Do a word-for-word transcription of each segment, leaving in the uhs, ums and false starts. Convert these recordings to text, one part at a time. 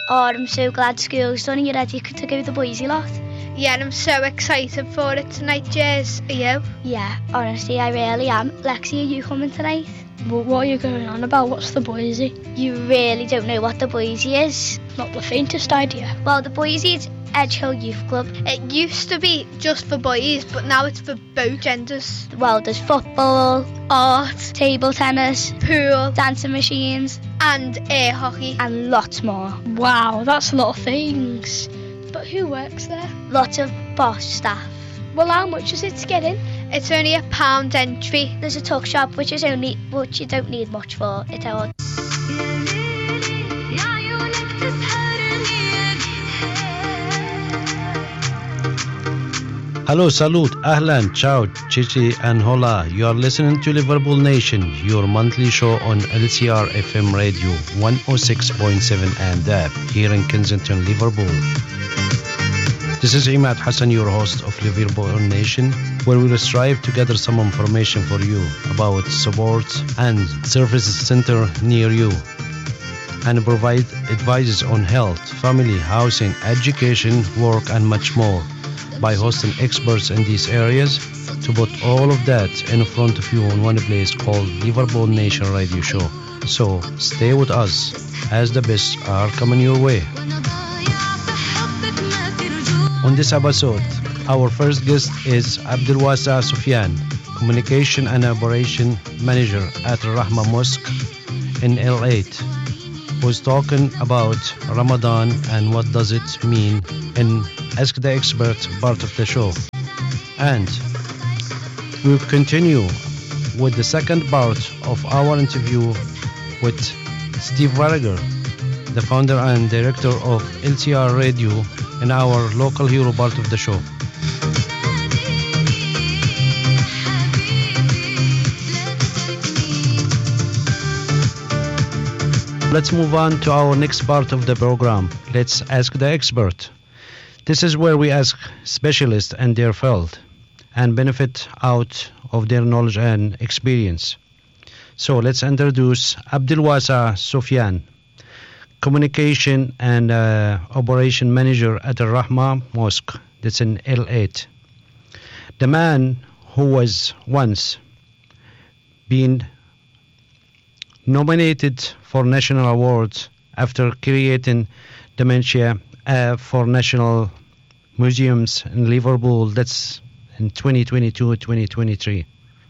Oh, I'm so glad school's done and you're ready to go the boysy lot. Yeah, and I'm so excited for it tonight, Jez. Are you? Yeah, honestly, I really am. Lexi, are you coming tonight? But what are you going on about? What's the boysy? You really don't know what the boysy is? Not the faintest idea. Well, the boysy is Edge Hill Youth Club. It used to be just for boys, but now it's for both genders. Well, there's football, art, table tennis, pool, dancing machines, and air hockey, and lots more. Wow, that's a lot of things. But who works there? Lots of boss staff. Well, how much is it to get in? It's only a pound entry. There's a tuck shop, which is only, which you don't need much for. It's odd. Hello, salute, ahlan, ciao, chichi and hola. You are listening to Liverpool Nation, your monthly show on L C R F M Radio one oh six point seven and D A B here in Kensington, Liverpool. This is Imad Hassan, your host of Liverpool Nation, where we will strive to gather some information for you about support and services center near you, and provide advices on health, family, housing, education, work, and much more, by hosting experts in these areas to put all of that in front of you on one place called Liverpool Nation Radio Show. So stay with us as the best are coming your way. On this episode, our first guest is Abdul Wasa Sufyan, Communication and Operation Manager at Rahma Mosque in L eight, who's talking about Ramadan and what does it mean in Ask the Expert part of the show. And we'll continue with the second part of our interview with Steve Varger, the founder and director of L C R Radio, in our local hero part of the show. Let's move on to our next part of the program. Let's ask the expert. This is where we ask specialists in their field and benefit out of their knowledge and experience. So let's introduce Abdul Wasa Sufyan, Communication and uh, Operation Manager at Al Rahma Mosque, that's in L eight. The man who was once been nominated for national awards after creating dementia uh, for national museums in Liverpool, that's in twenty twenty-two twenty twenty-three.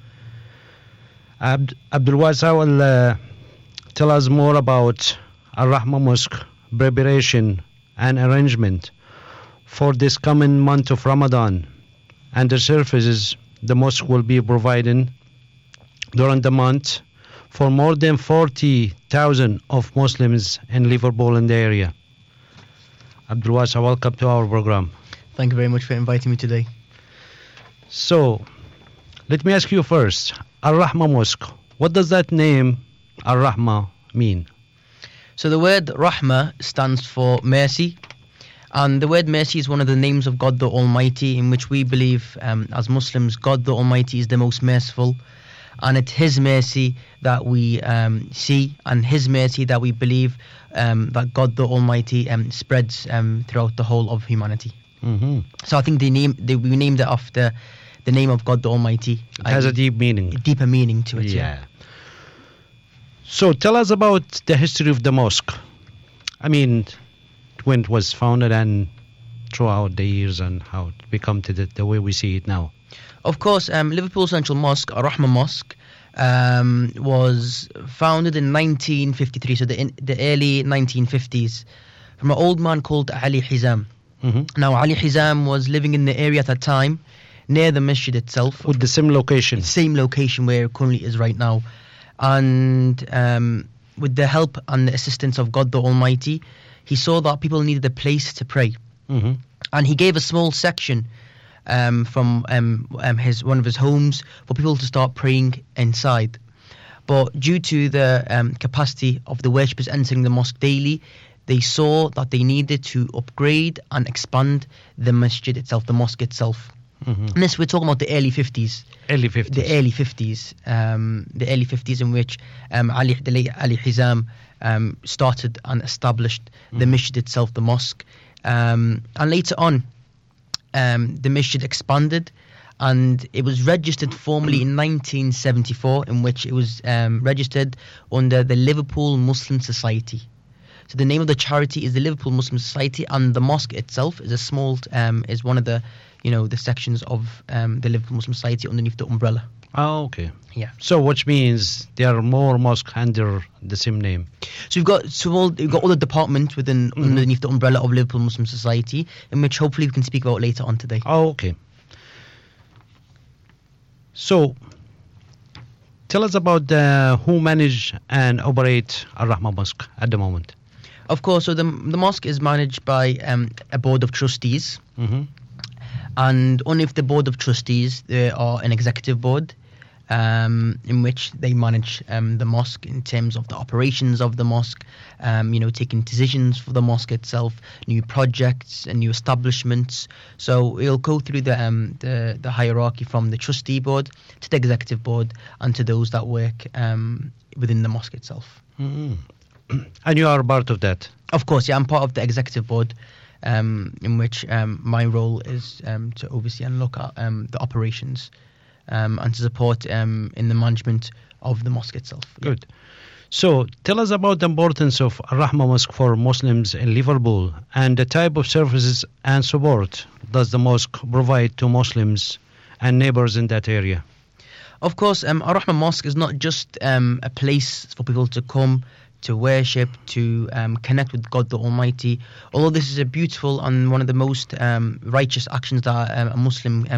Abd- Abdul Wasa will uh, tell us more about Al Rahma Mosque preparation and arrangement for this coming month of Ramadan and the services the mosque will be providing during the month for more than forty thousand of Muslims in Liverpool and the area. Abdul Wasa, welcome to our program. Thank you very much for inviting me today. So, let me ask you first, Al Rahma Mosque, what does that name Al Rahma mean? So the word Rahma stands for mercy, and the word mercy is one of the names of God the Almighty, in which we believe um, as Muslims God the Almighty is the most merciful, and it's His mercy that we um, see, and His mercy that we believe um, that God the Almighty um, spreads um, throughout the whole of humanity. Mm-hmm. So I think they name they, we named it after the name of God the Almighty. It has a deep meaning. Deeper meaning to it. Yeah. yeah. So tell us about the history of the mosque. I mean, when it was founded and throughout the years and how it become to the, the way we see it now. Of course, um, Liverpool Central Mosque, Al Rahma Mosque, um, was founded in nineteen fifty-three, so the, in, the early nineteen fifties, from an old man called Ali Hizam. Mm-hmm. Now, Ali Hizam was living in the area at that time, near the masjid itself. With the same location. Same location where it currently is right now. And um, with the help and the assistance of God the Almighty, he saw that people needed a place to pray. Mm-hmm. And he gave a small section um, from um, um, his one of his homes for people to start praying inside. But due to the um, capacity of the worshippers entering the mosque daily, they saw that they needed to upgrade and expand the masjid itself, the mosque itself. Mhm. And this, we're talking about the early fifties. Early fifties. The early fifties. Um, the early fifties in which um, Ali, the late Ali Hizam um, started and established the Mhm. masjid itself, the mosque. Um, and later on, um, the masjid expanded, and it was registered formally in nineteen seventy-four, in which it was um, registered under the Liverpool Muslim Society. So the name of the charity is the Liverpool Muslim Society, and the mosque itself is a small, um, is one of the, you know, the sections of um, the Liverpool Muslim Society underneath the umbrella. Oh, okay. Yeah. So, which means there are more mosques under the same name. So we've got so all, we've got all the departments within Mhm. underneath the umbrella of Liverpool Muslim Society, in which hopefully we can speak about later on today. Oh, okay. So, tell us about uh, who manage and operate Al Rahma Mosque at the moment. Of course, so the the mosque is managed by um, a board of trustees, Mm-hmm. and underneath the board of trustees there are an executive board, um, in which they manage um, the mosque in terms of the operations of the mosque, um, you know, taking decisions for the mosque itself, new projects and new establishments. So it'll go through the um, the, the hierarchy from the trustee board to the executive board and to those that work um, within the mosque itself. Mm-hmm. And you are part of that. Of course, yeah, I'm part of the executive board, um, in which um, my role is um, to oversee and look at um, the operations um, and to support um, in the management of the mosque itself. Good. So, tell us about the importance of Al Rahma Mosque for Muslims in Liverpool and the type of services and support does the mosque provide to Muslims and neighbors in that area. Of course, um, Al Rahma Mosque is not just um, a place for people to come to worship, to um, connect with God the Almighty. Although this is a beautiful and one of the most um, righteous actions that um, a Muslim um,